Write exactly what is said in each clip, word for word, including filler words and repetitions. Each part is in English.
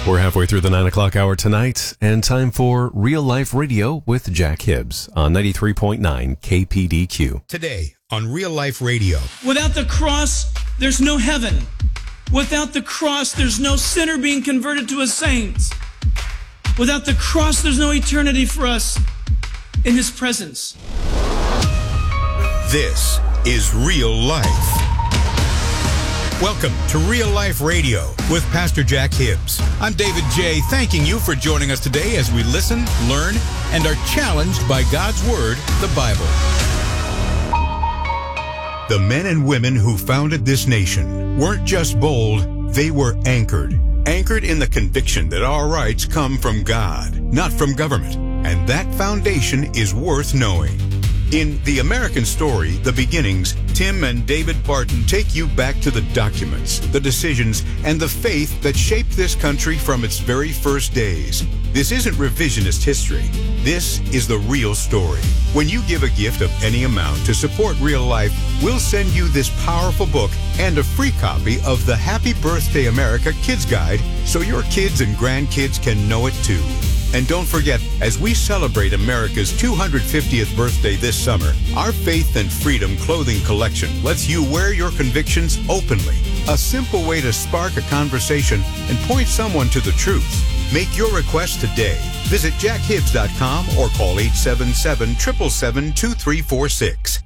We're halfway through the nine o'clock hour tonight, and time for Real Life Radio with Jack Hibbs on ninety-three point nine K P D Q. Today on Real Life Radio. Without the cross, there's no heaven. Without the cross, there's no sinner being converted to a saint. Without the cross, there's no eternity for us in His presence. This is Real Life. Welcome to Real Life Radio with Pastor Jack Hibbs. I'm David J., thanking you for joining us today as we listen, learn, and are challenged by God's Word, the Bible. The men and women who founded this nation weren't just bold, they were anchored. Anchored in the conviction that our rights come from God, not from government. And that foundation is worth knowing. In The American Story, The Beginnings, Tim and David Barton take you back to the documents, the decisions, and the faith that shaped this country from its very first days. This isn't revisionist history. This is the real story. When you give a gift of any amount to support Real Life, we'll send you this powerful book and a free copy of the Happy Birthday America Kids Guide so your kids and grandkids can know it too. And don't forget, as we celebrate America's two hundred fiftieth birthday this summer, our Faith and Freedom clothing collection lets you wear your convictions openly. A simple way to spark a conversation and point someone to the truth. Make your request today. Visit jack hibbs dot com or call eight seven seven, seven seven seven, two three four six.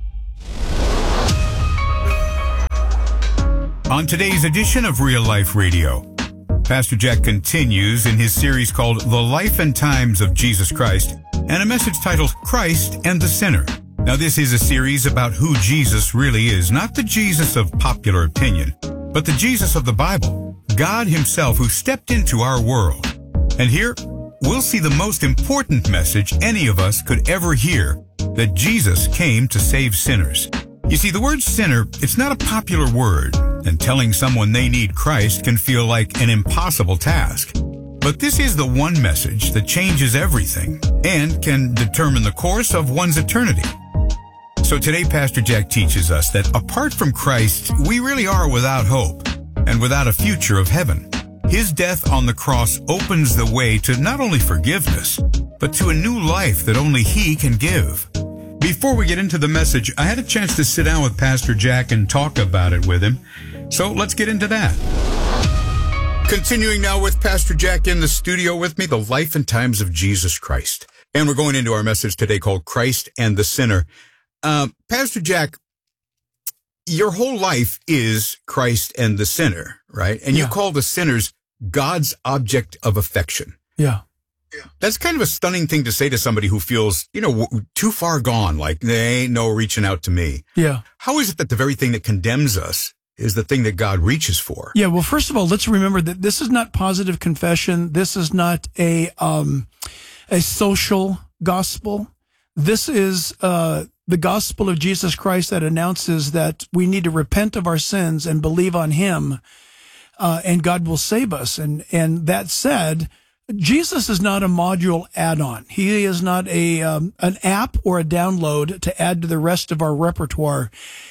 On today's edition of Real Life Radio, Pastor Jack continues in his series called The Life and Times of Jesus Christ, and a message titled Christ and the Sinner. Now, this is a series about who Jesus really is, not the Jesus of popular opinion, but the Jesus of the Bible, God Himself who stepped into our world. And here, we'll see the most important message any of us could ever hear, that Jesus came to save sinners. You see, the word sinner, it's not a popular word, and telling someone they need Christ can feel like an impossible task. But this is the one message that changes everything and can determine the course of one's eternity. So today, Pastor Jack teaches us that apart from Christ, we really are without hope and without a future of heaven. His death on the cross opens the way to not only forgiveness, but to a new life that only He can give. Before we get into the message, I had a chance to sit down with Pastor Jack and talk about it with him. So let's get into that. Continuing now with Pastor Jack in the studio with me, the life and times of Jesus Christ. And we're going into our message today called Christ and the Sinner. Uh, Pastor Jack, your whole life is Christ and the sinner, right? And yeah. You call the sinners God's object of affection. Yeah. Yeah. That's kind of a stunning thing to say to somebody who feels, you know, too far gone, like they ain't no reaching out to me. Yeah. How is it that the very thing that condemns us is the thing that God reaches for? Yeah, well, first of all, let's remember that this is not positive confession. This is not a um, a social gospel. This is uh, the gospel of Jesus Christ that announces that we need to repent of our sins and believe on Him, uh, and God will save us. And and that said, Jesus is not a module add-on. He is not a um, an app or a download to add to the rest of our repertoire.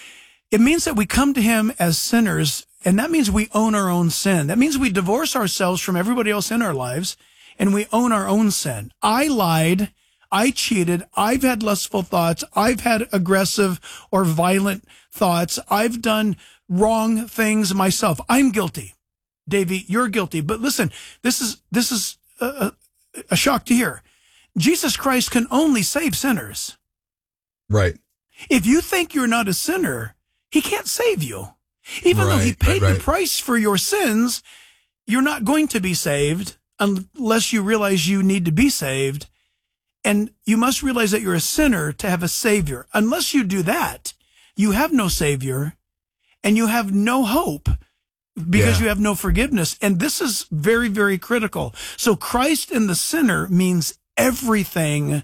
It means that we come to Him as sinners, and that means we own our own sin. That means we divorce ourselves from everybody else in our lives, and we own our own sin. I lied. I cheated. I've had lustful thoughts. I've had aggressive or violent thoughts. I've done wrong things myself. I'm guilty. Davey, you're guilty. But listen, this is this is a, a shock to hear. Jesus Christ can only save sinners. Right. If you think you're not a sinner, He can't save you. Even right, though He paid right, right. the price for your sins, you're not going to be saved unless you realize you need to be saved. And you must realize that you're a sinner to have a Savior. Unless you do that, you have no Savior and you have no hope because yeah. you have no forgiveness. And this is very, very critical. So Christ and the sinner means everything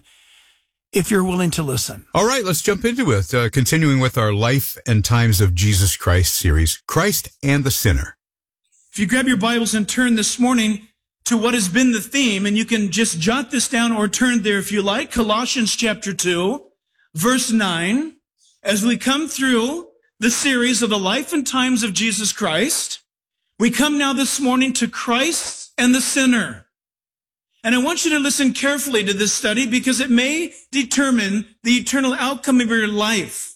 if you're willing to listen. All right, let's jump into it. Uh, continuing with our Life and Times of Jesus Christ series, Christ and the Sinner. If you grab your Bibles and turn this morning to what has been the theme, and you can just jot this down or turn there if you like, Colossians chapter two, verse nine, as we come through the series of the life and times of Jesus Christ, we come now this morning to Christ and the sinner. And I want you to listen carefully to this study because it may determine the eternal outcome of your life.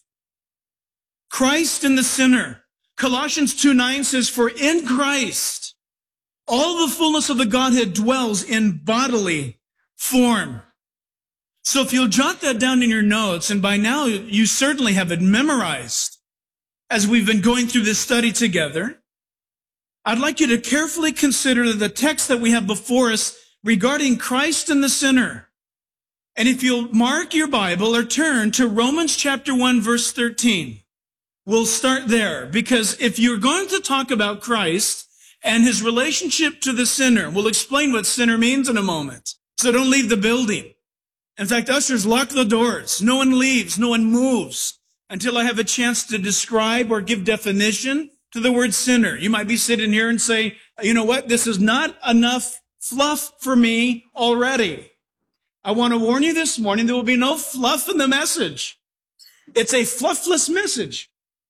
Christ and the sinner. Colossians two nine says, for in Christ, all the fullness of the Godhead dwells in bodily form. So if you'll jot that down in your notes, and by now you certainly have it memorized as we've been going through this study together, I'd like you to carefully consider the text that we have before us regarding Christ and the sinner. And if you'll mark your Bible or turn to Romans chapter one, verse thirteen, we'll start there, because if you're going to talk about Christ and his relationship to the sinner, we'll explain what sinner means in a moment. So don't leave the building. In fact, ushers, lock the doors. No one leaves, no one moves until I have a chance to describe or give definition to the word sinner. You might be sitting here and say, you know what, this is not enough fluff for me already. I want to warn you this morning, there will be no fluff in the message. It's a fluffless message.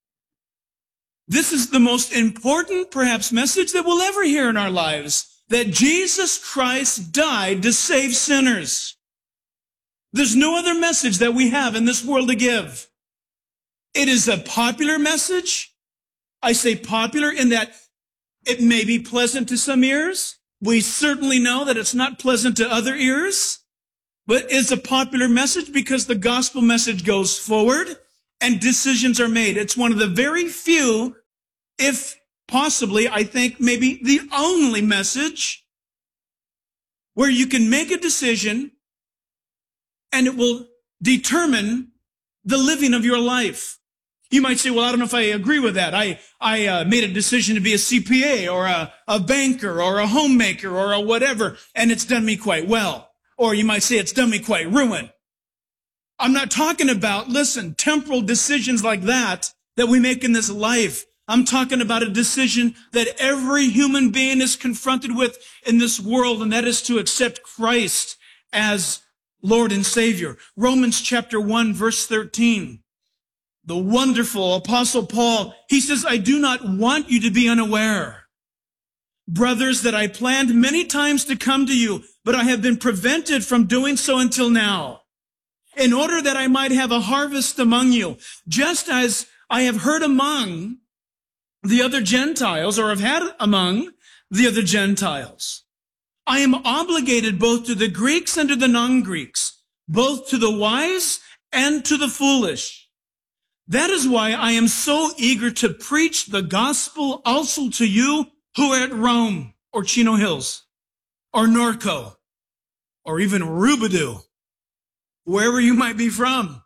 This is the most important, perhaps, message that we'll ever hear in our lives, that Jesus Christ died to save sinners. There's no other message that we have in this world to give. It is a popular message. I say popular in that it may be pleasant to some ears. We certainly know that it's not pleasant to other ears, but it's a popular message because the gospel message goes forward and decisions are made. It's one of the very few, if possibly, I think maybe the only message where you can make a decision and it will determine the living of your life. You might say, well, I don't know if I agree with that. I, I uh, made a decision to be a C P A or a, a banker or a homemaker or a whatever, and it's done me quite well. Or you might say it's done me quite ruin. I'm not talking about, listen, temporal decisions like that that we make in this life. I'm talking about a decision that every human being is confronted with in this world, and that is to accept Christ as Lord and Savior. Romans chapter one, verse thirteen. The wonderful Apostle Paul, he says, I do not want you to be unaware, brothers, that I planned many times to come to you, but I have been prevented from doing so until now, in order that I might have a harvest among you, just as I have heard among the other Gentiles, or have had among the other Gentiles. I am obligated both to the Greeks and to the non-Greeks, both to the wise and to the foolish. That is why I am so eager to preach the gospel also to you who are at Rome, or Chino Hills, or Norco, or even Rubidoux, wherever you might be from.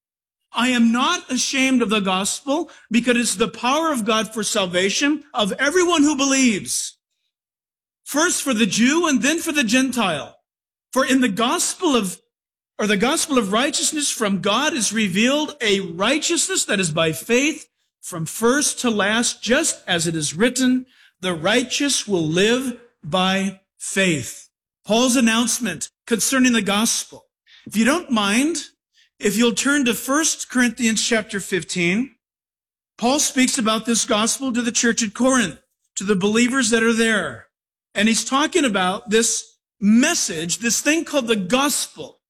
I am not ashamed of the gospel, because it's the power of God for salvation of everyone who believes. First for the Jew and then for the Gentile. For in the gospel of, or the gospel of righteousness from God is revealed a righteousness that is by faith from first to last, just as it is written, the righteous will live by faith. Paul's announcement concerning the gospel. If you don't mind, if you'll turn to First Corinthians chapter fifteen, Paul speaks about this gospel to the church at Corinth, to the believers that are there. And he's talking about this message, this thing called the gospel.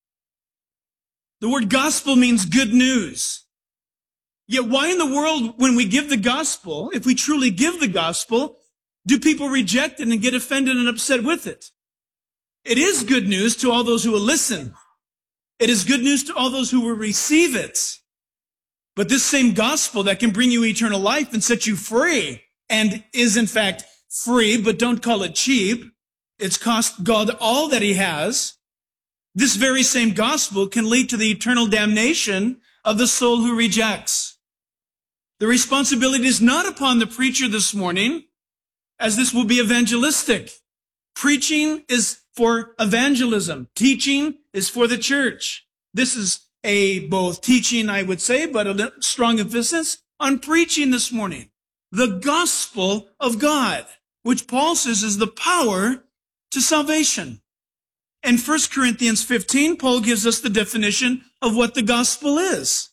The word gospel means good news. Yet why in the world, when we give the gospel, if we truly give the gospel, do people reject it and get offended and upset with it? It is good news to all those who will listen. It is good news to all those who will receive it. But this same gospel that can bring you eternal life and set you free, and is in fact free, but don't call it cheap. It's cost God all that he has. This very same gospel can lead to the eternal damnation of the soul who rejects. The responsibility is not upon the preacher this morning, as this will be evangelistic. Preaching is for evangelism. Teaching is for the church. This is a both teaching, I would say, but a strong emphasis on preaching this morning. The gospel of God, which Paul says is the power to salvation. In First Corinthians fifteen, Paul gives us the definition of what the gospel is.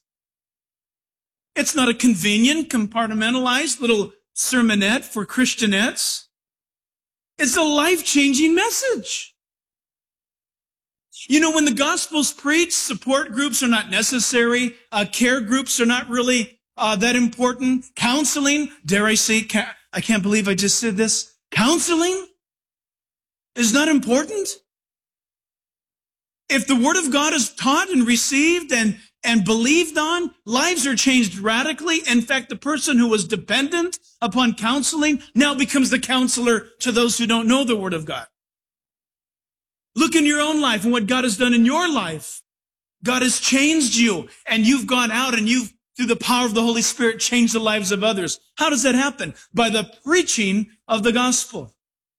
It's not a convenient, compartmentalized little sermonette for Christianettes. It's It's a life-changing message. You know, when the gospel's preached, support groups are not necessary. Uh, care groups are not really uh, that important. Counseling, dare I say, ca- I can't believe I just said this. Counseling is not important. If the word of God is taught and received and, and believed on, lives are changed radically. In fact, the person who was dependent upon counseling now becomes the counselor to those who don't know the word of God. Look in your own life and what God has done in your life. God has changed you, and you've gone out and you've, through the power of the Holy Spirit, changed the lives of others. How does that happen? By the preaching of the gospel.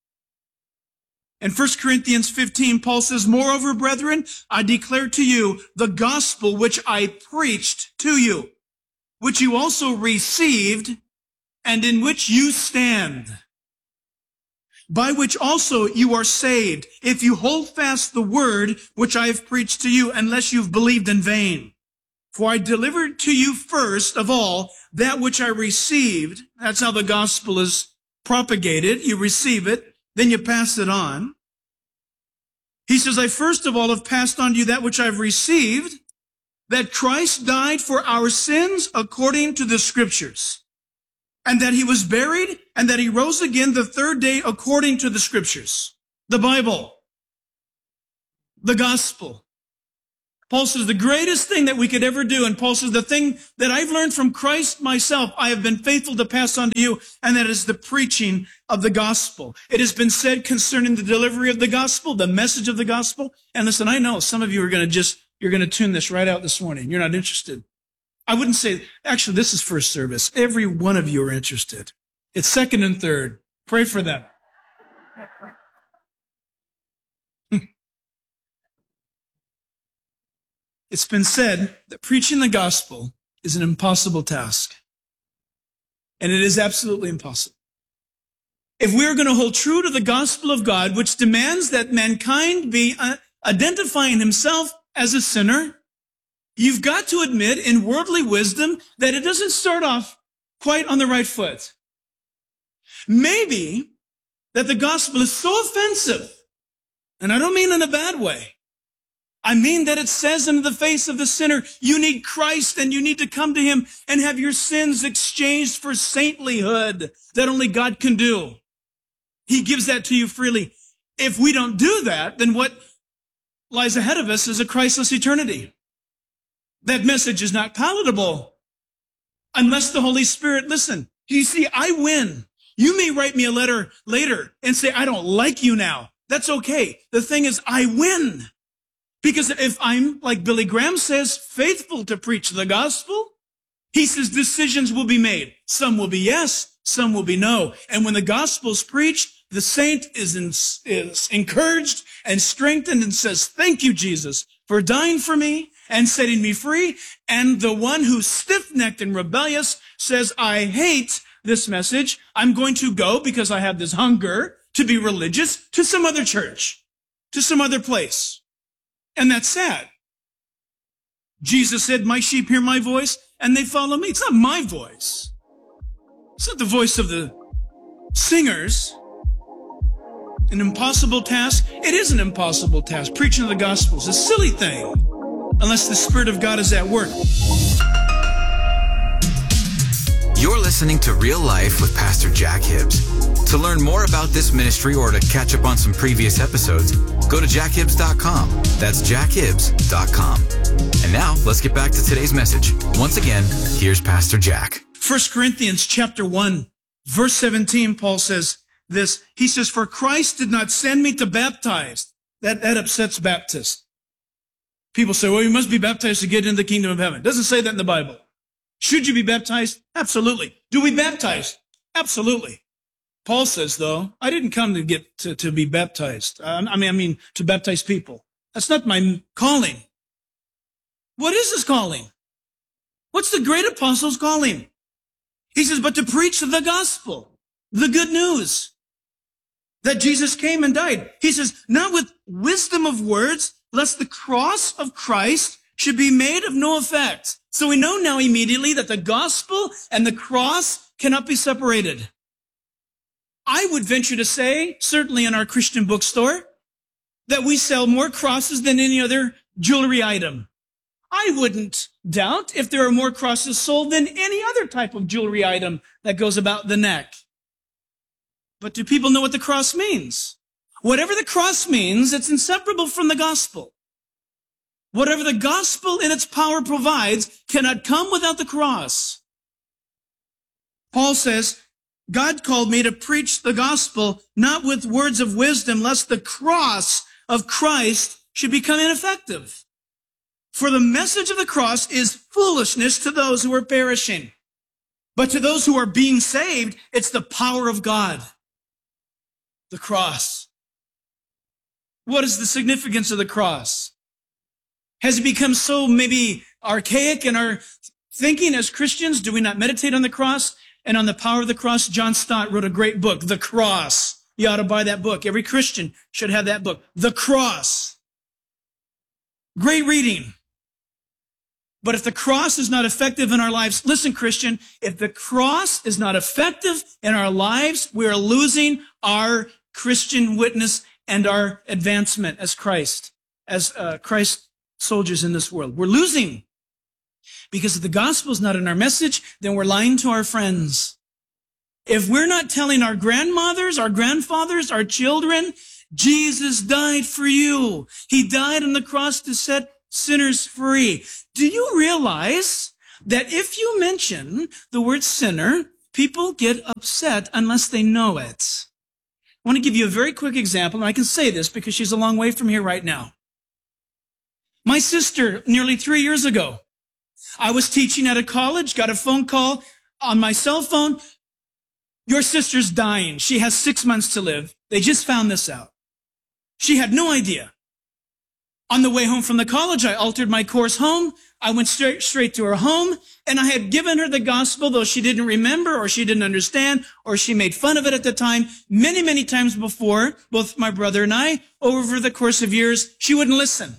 In First Corinthians fifteen, Paul says, moreover, brethren, I declare to you the gospel which I preached to you, which you also received, and in which you stand, by which also you are saved, if you hold fast the word which I have preached to you, unless you've believed in vain. For I delivered to you first of all that which I received. That's how the gospel is propagated. You receive it, then you pass it on. He says, I first of all have passed on to you that which I've received, that Christ died for our sins according to the scriptures, and that he was buried, and that he rose again the third day according to the scriptures. The Bible. The gospel. Paul says the greatest thing that we could ever do, and Paul says the thing that I've learned from Christ myself, I have been faithful to pass on to you, and that is the preaching of the gospel. It has been said concerning the delivery of the gospel, the message of the gospel. And listen, I know some of you are going to just, you're going to tune this right out this morning. You're not interested. I wouldn't say, actually, this is first service. Every one of you are interested. It's second and third. Pray for them. It's been said that preaching the gospel is an impossible task. And it is absolutely impossible. If we are going to hold true to the gospel of God, which demands that mankind be uh, identifying himself as a sinner, you've got to admit in worldly wisdom that it doesn't start off quite on the right foot. Maybe that the gospel is so offensive, and I don't mean in a bad way. I mean that it says in the face of the sinner, you need Christ and you need to come to him and have your sins exchanged for saintlyhood that only God can do. He gives that to you freely. If we don't do that, then what lies ahead of us is a Christless eternity. That message is not palatable unless the Holy Spirit, listen, you see, I win. You may write me a letter later and say, I don't like you now. That's okay. The thing is, I win. Because if I'm, like Billy Graham says, faithful to preach the gospel, he says decisions will be made. Some will be yes, some will be no. And when the gospel is preached, the saint is, in, is encouraged and strengthened and says, thank you, Jesus, for dying for me and setting me free. And the one who's stiff-necked and rebellious says, I hate this message. I'm going to go because I have this hunger to be religious to some other church, to some other place. And that's sad. Jesus said, my sheep hear my voice and they follow me. It's not my voice. It's not the voice of the singers. An impossible task. It is an impossible task. Preaching the gospel is a silly thing unless the Spirit of God is at work. You're listening to Real Life with Pastor Jack Hibbs. To learn more about this ministry or to catch up on some previous episodes, go to jack hibbs dot com. That's jack hibbs dot com. And now, let's get back to today's message. Once again, here's Pastor Jack. First Corinthians chapter one, verse seventeen, Paul says this. He says, for Christ did not send me to baptize. That, that upsets Baptists. People say, well, you must be baptized to get into the kingdom of heaven. It doesn't say that in the Bible. Should you be baptized? Absolutely. Do we baptize? Absolutely. Paul says, though, I didn't come to get to, to be baptized. Uh, I mean, I mean, to baptize people. That's not my calling. What is his calling? What's the great apostle's calling? He says, but to preach the gospel, the good news that Jesus came and died. He says, not with wisdom of words, lest the cross of Christ should be made of no effect. So we know now immediately that the gospel and the cross cannot be separated. I would venture to say, certainly in our Christian bookstore, that we sell more crosses than any other jewelry item. I wouldn't doubt if there are more crosses sold than any other type of jewelry item that goes about the neck. But do people know what the cross means? Whatever the cross means, it's inseparable from the gospel. Whatever the gospel in its power provides cannot come without the cross. Paul says, God called me to preach the gospel, not with words of wisdom, lest the cross of Christ should become ineffective. For the message of the cross is foolishness to those who are perishing. But to those who are being saved, it's the power of God. The cross. What is the significance of the cross? Has it become so maybe archaic in our thinking as Christians? Do we not meditate on the cross and on the power of the cross? John Stott wrote a great book, The Cross. You ought to buy that book. Every Christian should have that book, The Cross. Great reading. But if the cross is not effective in our lives, listen, Christian, if the cross is not effective in our lives, we are losing our Christian witness and our advancement as Christ, as uh, Christ soldiers in this world. We're losing. Because if the gospel is not in our message, then we're lying to our friends. If we're not telling our grandmothers, our grandfathers, our children, Jesus died for you. He died on the cross to set sinners free. Do you realize that if you mention the word sinner, people get upset unless they know it? I want to give you a very quick example, and I can say this because she's a long way from here right now. My sister, nearly three years ago, I was teaching at a college, got a phone call on my cell phone. Your sister's dying. She has six months to live. They just found this out. She had no idea. On the way home from the college, I altered my course home. I went straight, straight to her home, and I had given her the gospel, though she didn't remember or she didn't understand or she made fun of it at the time. Many, many times before, both my brother and I, over the course of years, she wouldn't listen.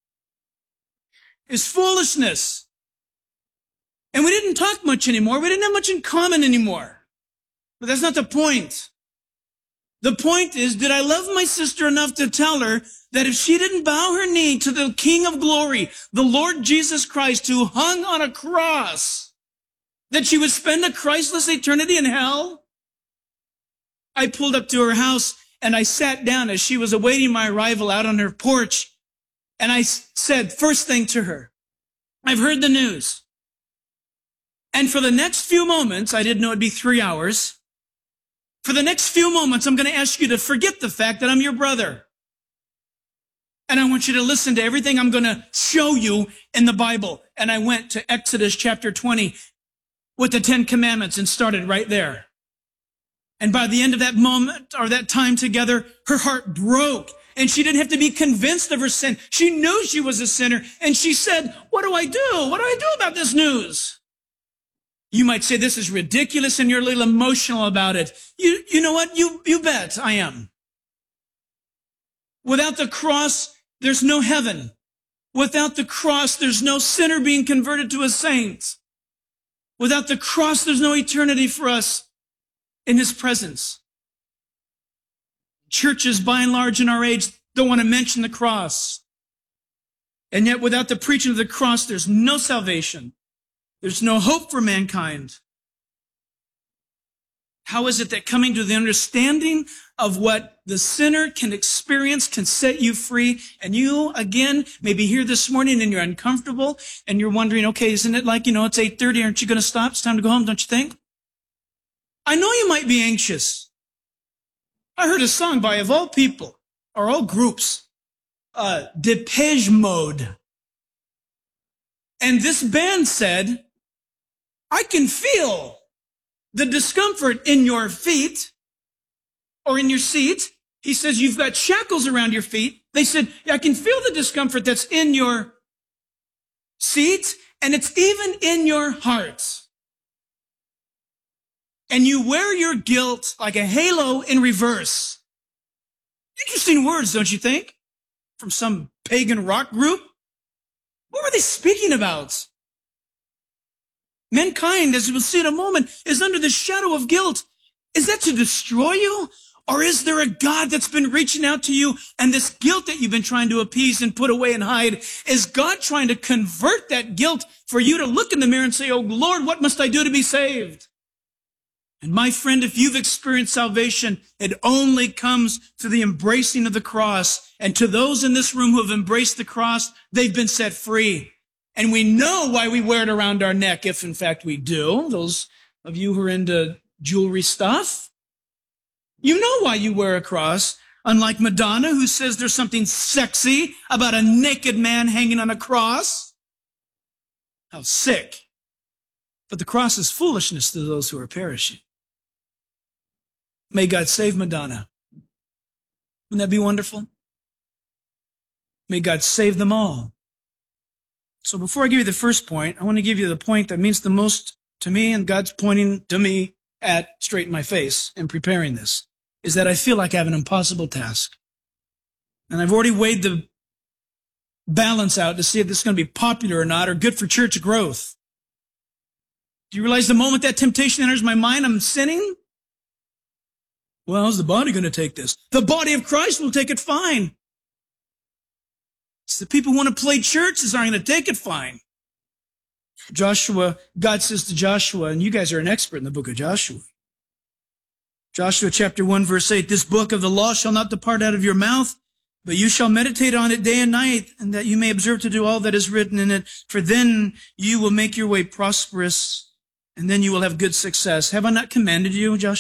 It's foolishness. And we didn't talk much anymore. We didn't have much in common anymore. But that's not the point. The point is, did I love my sister enough to tell her that if she didn't bow her knee to the King of Glory, the Lord Jesus Christ, who hung on a cross, that she would spend a Christless eternity in hell? I pulled up to her house and I sat down as she was awaiting my arrival out on her porch. And I said, first thing to her, I've heard the news. And for the next few moments, I didn't know it'd be three hours. For the next few moments, I'm going to ask you to forget the fact that I'm your brother. And I want you to listen to everything I'm going to show you in the Bible. And I went to Exodus chapter twenty with the Ten Commandments and started right there. And by the end of that moment or that time together, her heart broke. And she didn't have to be convinced of her sin. She knew she was a sinner. And she said, what do I do? What do I do about this news? You might say this is ridiculous and you're a little emotional about it. You, you know what? You, you bet I am. Without the cross, there's no heaven. Without the cross, there's no sinner being converted to a saint. Without the cross, there's no eternity for us in his presence. Churches, by and large, in our age, don't want to mention the cross. And yet, without the preaching of the cross, there's no salvation. There's no hope for mankind. How is it that coming to the understanding of what the sinner can experience can set you free? And you, again, maybe here this morning and you're uncomfortable and you're wondering, okay, isn't it like, you know, it's eight thirty, aren't you going to stop? It's time to go home, don't you think? I know you might be anxious. I heard a song by, of all people, or all groups, uh, Depeche Mode. And this band said, I can feel the discomfort in your feet or in your seat. He says, you've got shackles around your feet. They said, I can feel the discomfort that's in your seat, and it's even in your heart. And you wear your guilt like a halo in reverse. Interesting words, don't you think? From some pagan rock group. What were they speaking about? Mankind, as we'll see in a moment, is under the shadow of guilt. Is that to destroy you? Or is there a God that's been reaching out to you, and this guilt that you've been trying to appease and put away and hide, is God trying to convert that guilt for you to look in the mirror and say, oh Lord, what must I do to be saved? And my friend, if you've experienced salvation, it only comes through the embracing of the cross. And to those in this room who have embraced the cross, they've been set free. And we know why we wear it around our neck, if in fact we do. Those of you who are into jewelry stuff, you know why you wear a cross. Unlike Madonna, who says there's something sexy about a naked man hanging on a cross. How sick. But the cross is foolishness to those who are perishing. May God save Madonna. Wouldn't that be wonderful? May God save them all. So before I give you the first point, I want to give you the point that means the most to me, and God's pointing to me at straight in my face in preparing this, is that I feel like I have an impossible task. And I've already weighed the balance out to see if this is going to be popular or not, or good for church growth. Do you realize the moment that temptation enters my mind, I'm sinning? Well, how's the body going to take this? The body of Christ will take it fine. It's the people who want to play church that aren't going to take it fine. Joshua, God says to Joshua, and you guys are an expert in the book of Joshua. Joshua chapter one, verse eight, this book of the law shall not depart out of your mouth, but you shall meditate on it day and night, and that you may observe to do all that is written in it. For then you will make your way prosperous, and then you will have good success. Have I not commanded you, Joshua?